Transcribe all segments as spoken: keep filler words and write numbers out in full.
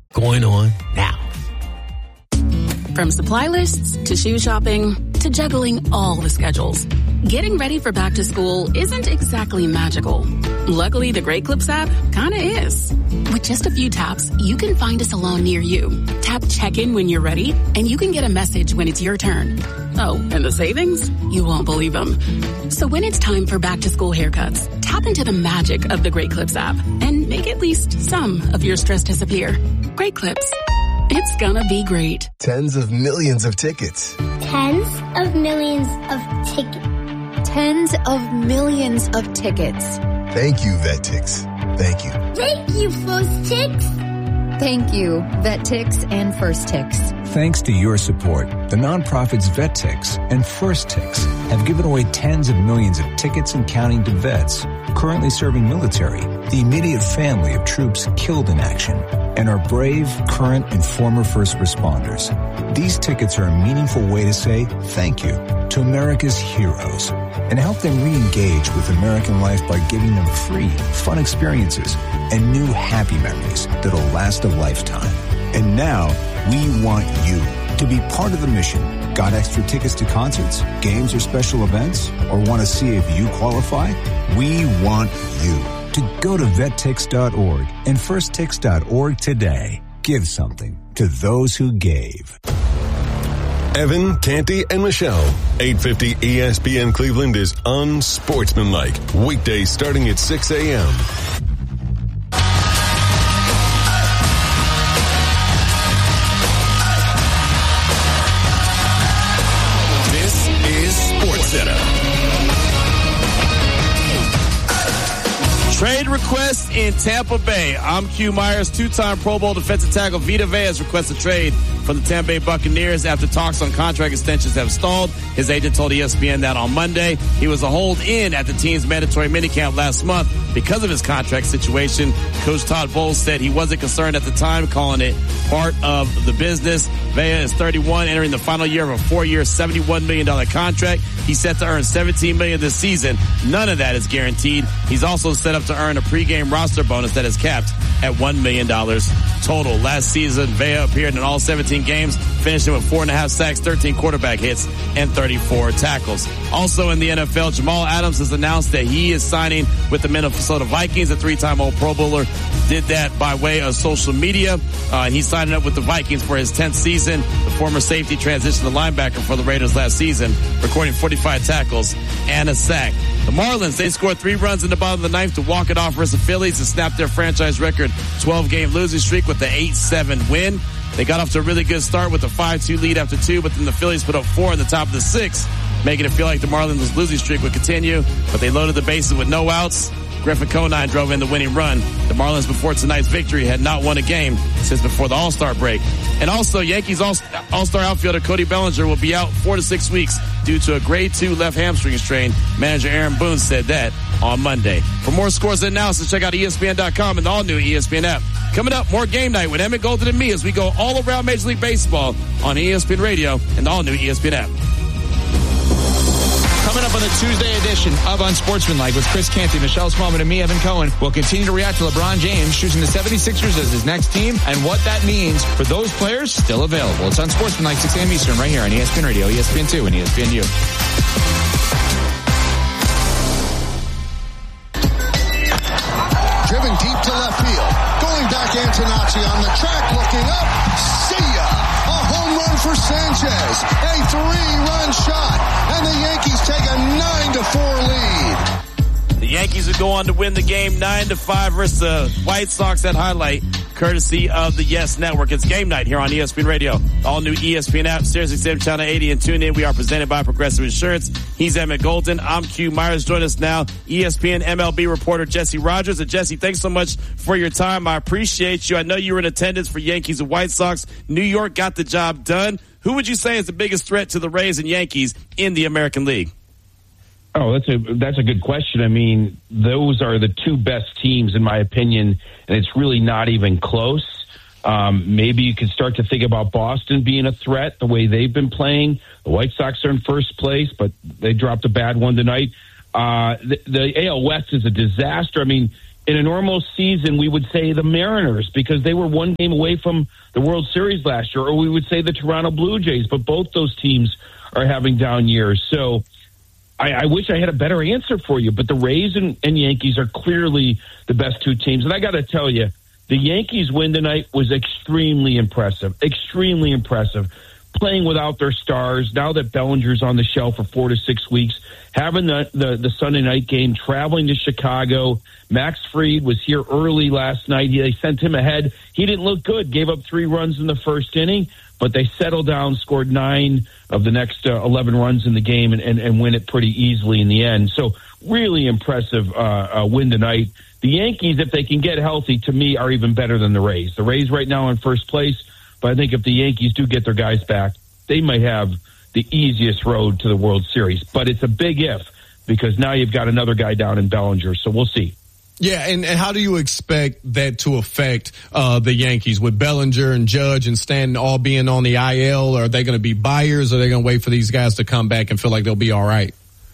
Going on now. From supply lists to shoe shopping to juggling all the schedules, getting ready for back to school isn't exactly magical. Luckily, the Great Clips app kinda is. With just a few taps, you can find a salon near you. Tap check-in when you're ready, and you can get a message when it's your turn. Oh, and the savings? You won't believe them. So when it's time for back to school haircuts, tap into the magic of the Great Clips app and make at least some of your stress disappear. Great Clips. It's gonna be great. Tens of millions of tickets. Tens of millions of tickets. Tens of millions of tickets. Thank you, VetTix. Thank you. Thank you, First Tix. Thank you, VetTix and First Tix. Thanks to your support, the nonprofits VetTix and First Tix have given away tens of millions of tickets and counting to vets currently serving military, the immediate family of troops killed in action, and our brave, current, and former first responders. These tickets are a meaningful way to say thank you to America's heroes and help them re-engage with American life by giving them free, fun experiences and new happy memories that'll last a lifetime. And now, we want you to be part of the mission. Got extra tickets to concerts, games, or special events? Or want to see if you qualify? We want you to go to vet tix dot org and first tix dot org today. Give something to those who gave. Evan, Canty, and Michelle. eight fifty E S P N Cleveland is unsportsmanlike. Weekdays starting at six a.m. This is SportsCenter. Trade request in Tampa Bay. I'm Q Myers. Two-time Pro Bowl defensive tackle Vita Vea has requested trade from the Tampa Bay Buccaneers after talks on contract extensions have stalled. His agent told E S P N that on Monday. He was a hold-in at the team's mandatory minicamp last month because of his contract situation. Coach Todd Bowles said he wasn't concerned at the time, calling it part of the business. Vea is thirty-one, entering the final year of a four-year, seventy-one million dollars contract. He's set to earn seventeen million dollars this season. None of that is guaranteed. He's also set up to earn a pregame roster bonus that is capped at one million dollars total. Last season, Vea appeared in all seventeen games, finishing with four and a half sacks, thirteen quarterback hits, and thirty-four tackles. Also in the N F L, Jamal Adams has announced that he is signing with the Minnesota Vikings. A three-time All Pro Bowler did that by way of social media. Uh, he's signing up with the Vikings for his tenth season. The former safety transitioned to linebacker for the Raiders last season, recording forty-five tackles and a sack. The Marlins, they scored three runs in the bottom of the ninth to walk it off versus the Phillies and snap their franchise record twelve-game losing streak with the eight seven win. They got off to a really good start with a five two lead after two, but then the Phillies put up four in the top of the sixth, making it feel like the Marlins' losing streak would continue, but they loaded the bases with no outs. Griffin Conine drove in the winning run. The Marlins, before tonight's victory, had not won a game since before the All-Star break. And also, Yankees All-Star outfielder Cody Bellinger will be out four to six weeks due to a grade two left hamstring strain. Manager Aaron Boone said that on Monday. For more scores and analysis, check out E S P N dot com and the all-new E S P N app. Coming up, more Game Night with Emmett Golden and me as we go all around Major League Baseball on E S P N Radio and the all-new E S P N app. Coming up on the Tuesday edition of Unsportsmanlike with Chris Canty, Michelle Smallman, and me, Evan Cohen, we'll continue to react to LeBron James choosing the seventy-sixers as his next team and what that means for those players still available. It's Unsportsmanlike, six a.m. Eastern, right here on E S P N Radio, E S P N two, and E S P N U. Driven deep to left field. Going back, Antonacci on the track, looking up. See ya! A home run for Sanchez. A three-run shot. And the Yankees take a nine to four lead. The Yankees would go on to win the game nine to five versus the White Sox at highlight, courtesy of the Yes Network. It's Game Night here on E S P N Radio. All new E S P N app, Sirius X M Channel eighty, and tune in. We are presented by Progressive Insurance. He's Emmett Golden. I'm Q Myers. Join us now, E S P N M L B reporter Jesse Rogers. And Jesse, thanks so much for your time. I appreciate you. I know you were in attendance for Yankees and White Sox. New York got the job done. Who would you say is the biggest threat to the Rays and Yankees in the American League? Oh, that's a that's a good question. I mean, those are the two best teams, in my opinion, and it's really not even close. Um, maybe you could start to think about Boston being a threat, the way they've been playing. The White Sox are in first place, but they dropped a bad one tonight. Uh, the, the A L West is a disaster. I mean, in a normal season, we would say the Mariners because they were one game away from the World Series last year, or we would say the Toronto Blue Jays, but both those teams are having down years. So I, I wish I had a better answer for you, but the Rays and, and Yankees are clearly the best two teams. And I got to tell you, the Yankees win tonight was extremely impressive, extremely impressive. Playing without their stars, now that Bellinger's on the shelf for four to six weeks, having the, the, the Sunday night game, traveling to Chicago. Max Fried was here early last night. They sent him ahead. He didn't look good, gave up three runs in the first inning, but they settled down, scored nine of the next uh, eleven runs in the game, and, and, and win it pretty easily in the end. So really impressive uh, uh, win tonight. The Yankees, if they can get healthy, to me, are even better than the Rays. The Rays right now in first place. But I think if the Yankees do get their guys back, they might have the easiest road to the World Series. But it's a big if, because now you've got another guy down in Bellinger. So we'll see. Yeah, and, and how do you expect that to affect uh, the Yankees with Bellinger and Judge and Stanton all being on the I L? Are they going to be buyers, or are they going to wait for these guys to come back and feel like they'll be all right?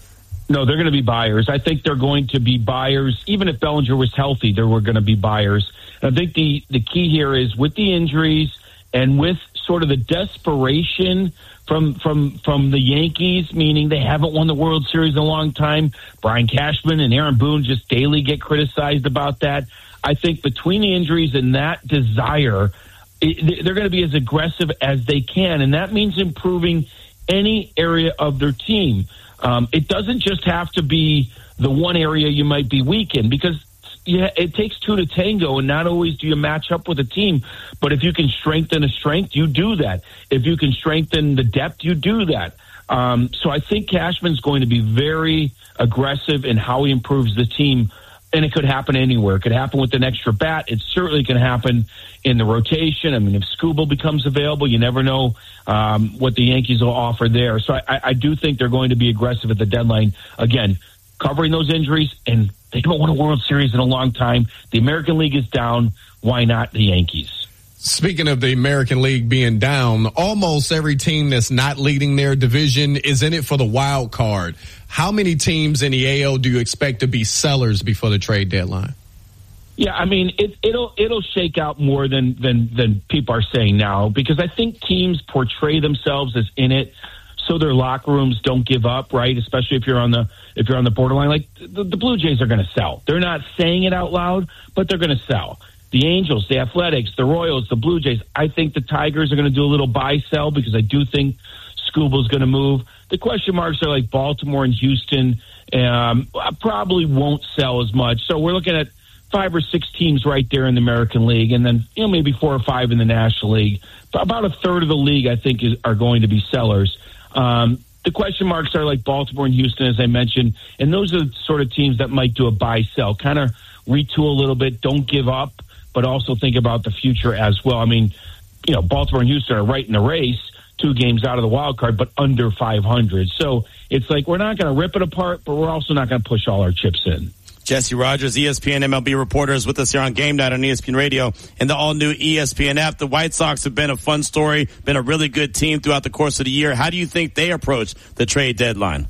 No, they're going to be buyers. I think they're going to be buyers. Even if Bellinger was healthy, they were going to be buyers. And I think the, the key here is with the injuries and with sort of the desperation from from from the Yankees, meaning they haven't won the World Series in a long time. Brian Cashman and Aaron Boone just daily get criticized about that. I think between the injuries and that desire, it, they're going to be as aggressive as they can, and that means improving any area of their team. Um, it doesn't just have to be the one area you might be weak in, because yeah, it takes two to tango, and not always do you match up with a team. But if you can strengthen a strength, you do that. If you can strengthen the depth, you do that. Um, so I think Cashman's going to be very aggressive in how he improves the team, and it could happen anywhere. It could happen with an extra bat. It certainly can happen in the rotation. I mean, if Skubal becomes available, you never know um, what the Yankees will offer there. So I, I do think they're going to be aggressive at the deadline. Again, covering those injuries, and they haven't won a World Series in a long time. The American League is down. Why not the Yankees? Speaking of the American League being down, almost every team that's not leading their division is in it for the wild card. How many teams in the A L do you expect to be sellers before the trade deadline? Yeah, I mean, it, it'll it'll shake out more than, than, than people are saying now, because I think teams portray themselves as in it so their locker rooms don't give up, right? Especially if you're on the if you're on the borderline. Like the, the Blue Jays are going to sell. They're not saying it out loud, but they're going to sell. The Angels, the Athletics, the Royals, the Blue Jays. I think the Tigers are going to do a little buy-sell, because I do think Skubal's going to move. The question marks are like Baltimore and Houston. Um, probably won't sell as much. So we're looking at five or six teams right there in the American League, and then you know maybe four or five in the National League. But about a third of the league, I think, is, are going to be sellers. Um, the question marks are like Baltimore and Houston, as I mentioned, and those are the sort of teams that might do a buy-sell, kind of retool a little bit, don't give up, but also think about the future as well. I mean, you know, Baltimore and Houston are right in the race, two games out of the wild card, but under five hundred. So it's like we're not going to rip it apart, but we're also not going to push all our chips in. Jesse Rogers, E S P N M L B reporter, is with us here on Game Night on E S P N Radio and the all-new E S P N app. The White Sox have been a fun story, been a really good team throughout the course of the year. How do you think they approach the trade deadline?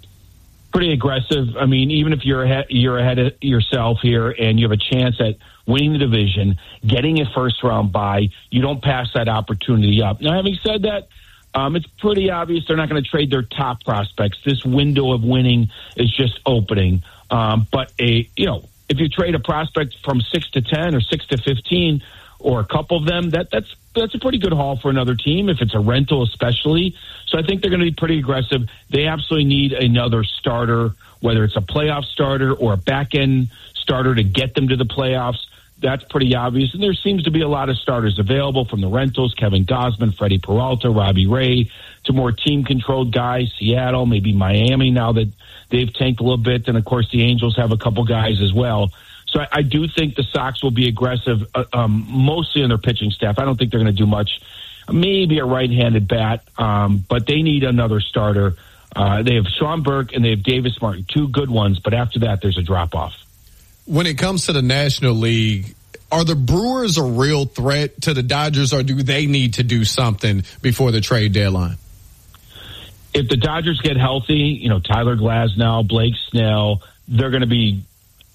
Pretty aggressive. I mean, even if you're ahead, you're ahead of yourself here and you have a chance at winning the division, getting a first-round bye, you don't pass that opportunity up. Now, having said that, Um, it's pretty obvious they're not going to trade their top prospects. This window of winning is just opening. Um, but a you know, if you trade a prospect from six to ten or six to fifteen, or a couple of them, that that's that's a pretty good haul for another team. If it's a rental, especially, so I think they're going to be pretty aggressive. They absolutely need another starter, whether it's a playoff starter or a back end starter to get them to the playoffs. That's pretty obvious. And there seems to be a lot of starters available, from the rentals, Kevin Gausman, Freddie Peralta, Robbie Ray, to more team-controlled guys, Seattle, maybe Miami now that they've tanked a little bit. And, of course, the Angels have a couple guys as well. So I, I do think the Sox will be aggressive, uh, um, mostly on their pitching staff. I don't think they're going to do much. Maybe a right-handed bat, um, but they need another starter. Uh, they have Sean Burke and they have Davis Martin, two good ones, but after that there's a drop-off. When it comes to the National League, are the Brewers a real threat to the Dodgers, or do they need to do something before the trade deadline? If the Dodgers get healthy, you know, Tyler Glasnow, Blake Snell, they're going to be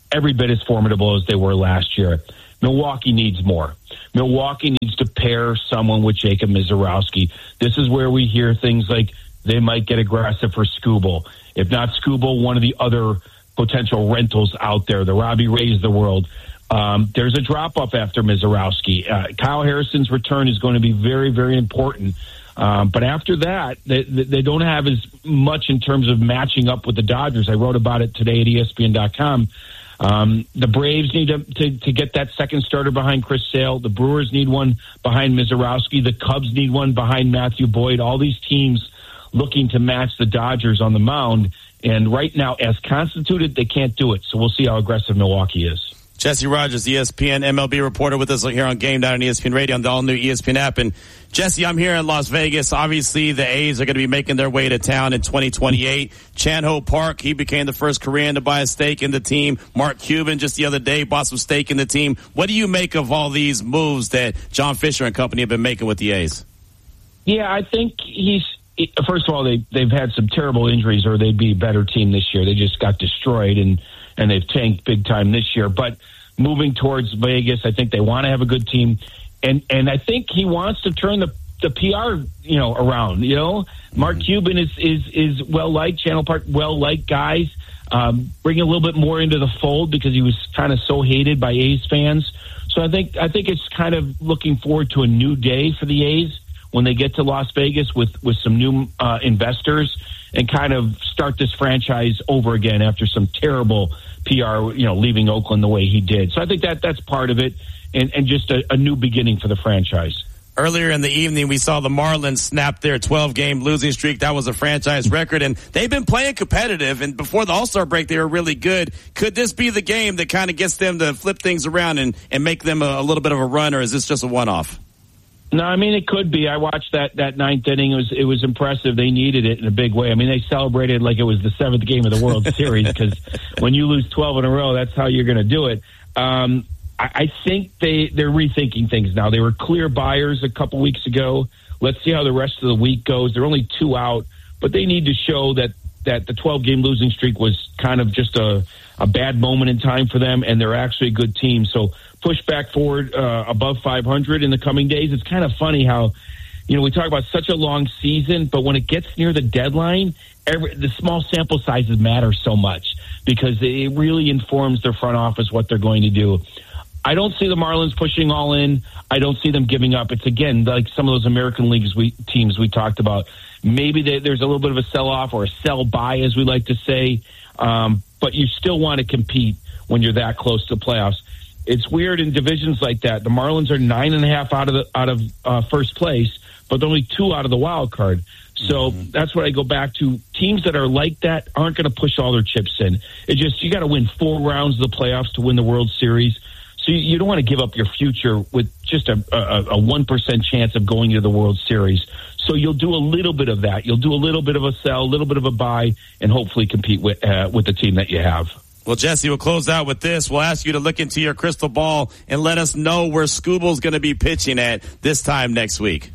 every bit as formidable as they were last year. Milwaukee needs more. Milwaukee needs to pair someone with Jacob Misiorowski. This is where we hear things like they might get aggressive for Skubal. If not Skubal, one of the other potential rentals out there, the Robbie Rays of the world. Um, there's a drop-off after Misiorowski. Uh, Kyle Harrison's return is going to be very, very important. Um, but after that, they, they don't have as much in terms of matching up with the Dodgers. I wrote about it today at E S P N dot com. Um, the Braves need to, to, to get that second starter behind Chris Sale. The Brewers need one behind Misiorowski. The Cubs need one behind Matthew Boyd. All these teams looking to match the Dodgers on the mound. And right now, as constituted, they can't do it. So we'll see how aggressive Milwaukee is. Jesse Rogers, E S P N M L B reporter with us here on Game Night on E S P N Radio on the all-new E S P N app. And, Jesse, I'm here in Las Vegas. Obviously, the A's are going to be making their way to town in twenty twenty-eight. Chan-Ho Park, he became the first Korean to buy a stake in the team. Mark Cuban just the other day bought some stake in the team. What do you make of all these moves that John Fisher and company have been making with the A's? Yeah, I think he's – first of all, they, they've had some terrible injuries or they'd be a better team this year. They just got destroyed, and, and they've tanked big time this year. But – moving towards Vegas, I think they want to have a good team, and and I think he wants to turn the the P R you know around. You know, Mark mm-hmm. Cuban is is is well liked, Channel Park well liked guys. Um, bringing a little bit more into the fold because he was kind of so hated by A's fans. So I think I think it's kind of looking forward to a new day for the A's when they get to Las Vegas with with some new uh, investors and kind of start this franchise over again after some terrible P R, you know, leaving Oakland the way he did. So I think that that's part of it, and, and just a, a new beginning for the franchise. Earlier in the evening, we saw the Marlins snap their twelve-game losing streak. That was a franchise record, and they've been playing competitive, and before the All-Star break, they were really good. Could this be the game that kind of gets them to flip things around and, and make them a, a little bit of a run, or is this just a one-off? No, I mean, it could be. I watched that, that ninth inning. It was it was impressive. They needed it in a big way. I mean, they celebrated like it was the seventh game of the World Series because when you lose twelve in a row, that's how you're going to do it. Um, I, I think they, they're rethinking things now. They were clear buyers a couple weeks ago. Let's see how the rest of the week goes. They're only two out, but they need to show that, that the twelve-game losing streak was kind of just a, a bad moment in time for them, and they're actually a good team. So push back forward uh, above five hundred in the coming days. It's kind of funny how, you know, we talk about such a long season, but when it gets near the deadline, every, the small sample sizes matter so much because it really informs their front office what they're going to do. I don't see the Marlins pushing all in. I don't see them giving up. It's, again, like some of those American Leagues we, teams we talked about. Maybe they, there's a little bit of a sell-off or a sell-buy, as we like to say, um, but you still want to compete when you're that close to the playoffs. It's weird in divisions like that. The Marlins are nine and a half out of the, out of uh, first place, but only two out of the wild card. So mm-hmm. that's what I go back to. Teams that are like that aren't going to push all their chips in. It just you got to win four rounds of the playoffs to win the World Series. So you, you don't want to give up your future with just a a one percent chance of going to the World Series. So you'll do a little bit of that. You'll do a little bit of a sell, a little bit of a buy, and hopefully compete with uh, with the team that you have. Well, Jesse, we'll close out with this. We'll ask you to look into your crystal ball and let us know where Skubal's going to be pitching at this time next week.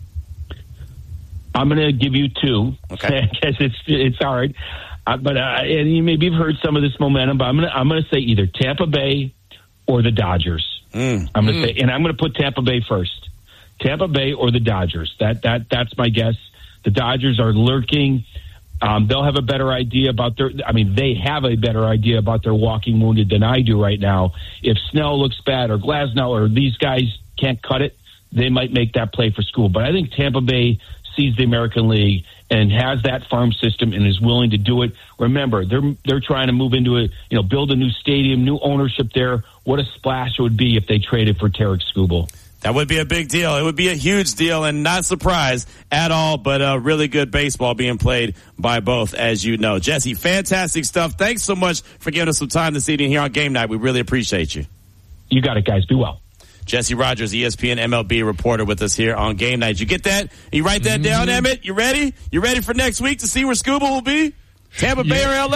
I'm going to give you two. Okay. Because it's it's hard. Uh, but uh, and you maybe you've heard some of this momentum, but I'm going to I'm going to say either Tampa Bay or the Dodgers. Mm. I'm going to mm. say, and I'm going to put Tampa Bay first. Tampa Bay or the Dodgers. That that that's my guess. The Dodgers are lurking. Um, they'll have a better idea about their, I mean, they have a better idea about their walking wounded than I do right now. If Snell looks bad or Glasnow or these guys can't cut it, they might make that play for Skubal. But I think Tampa Bay sees the American League and has that farm system and is willing to do it. Remember, they're they're trying to move into a, you know, build a new stadium, new ownership there. What a splash it would be if they traded for Tarik Skubal. That would be a big deal. It would be a huge deal and not surprised at all, but uh, really good baseball being played by both, as you know. Jesse, fantastic stuff. Thanks so much for giving us some time this evening here on Game Night. We really appreciate you. You got it, guys. Be well. Jesse Rogers, E S P N M L B reporter with us here on Game Night. You get that? You write that mm-hmm. down, Emmett? You ready? You ready for next week to see where Skubal will be? Tampa Bay yeah. or L A?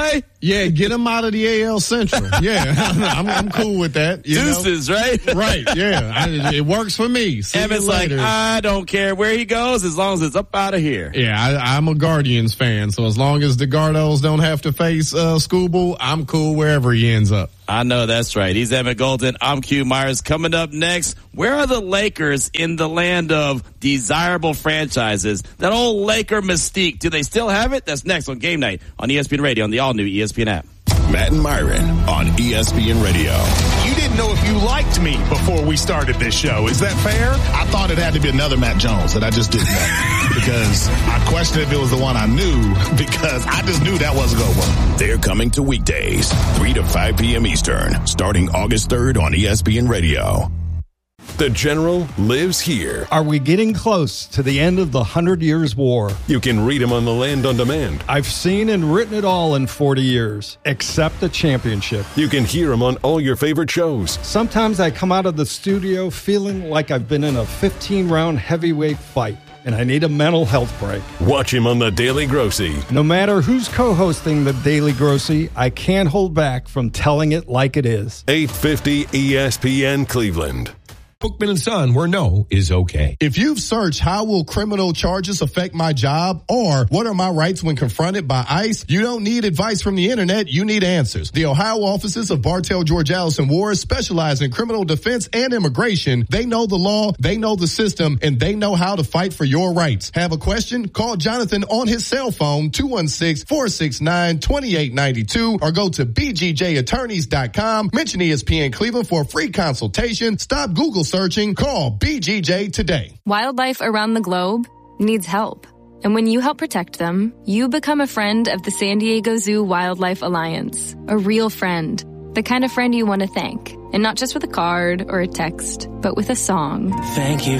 Yeah, get them out of the A L Central. Yeah, I'm, I'm cool with that. You Deuces, know? right? Right, yeah. I, it works for me. See Evan's you later. like, I don't care where he goes as long as it's up out of here. Yeah, I, I'm a Guardians fan, so as long as the Gardos don't have to face uh, Scooble, I'm cool wherever he ends up. I know that's right. He's Evan Golden. I'm Q Myers. Coming up next, where are the Lakers in the land of desirable franchises? That old Laker mystique, do they still have it? That's next on Game Night on E S P N Radio on the all-new E S P N app. Matt and Myron on E S P N Radio. You didn't know if you liked me before we started this show. Is that fair? I thought it had to be another Matt Jones that I just didn't know. Because I questioned if it was the one I knew, because I just knew that wasn't going to work. They're coming to weekdays, three to five p.m. Eastern, starting August third on E S P N Radio. The General lives here. Are we getting close to the end of the Hundred Years' War? You can read him on The Land on Demand. I've seen and written it all in forty years, except the championship. You can hear him on all your favorite shows. Sometimes I come out of the studio feeling like I've been in a fifteen-round heavyweight fight, and I need a mental health break. Watch him on The Daily Grossy. No matter who's co-hosting The Daily Grossy, I can't hold back from telling it like it is. eight fifty E S P N Cleveland. Bookman and Son, where no is okay. If you've searched how will criminal charges affect my job or what are my rights when confronted by ICE, you don't need advice from the internet, you need answers. The Ohio offices of Bartell, George Allison Ward specialize in criminal defense and immigration. They know the law, they know the system, and they know how to fight for your rights. Have a question? Call Jonathan on his cell phone, two one six, four six nine, two eight nine two, or go to b g j attorneys dot com. Mention E S P N Cleveland for a free consultation. Stop Google searching. Call B G J today. Wildlife around the globe needs help. And when you help protect them, you become a friend of the San Diego Zoo Wildlife Alliance. A real friend. The kind of friend you want to thank. And not just with a card or a text, but with a song. Thank you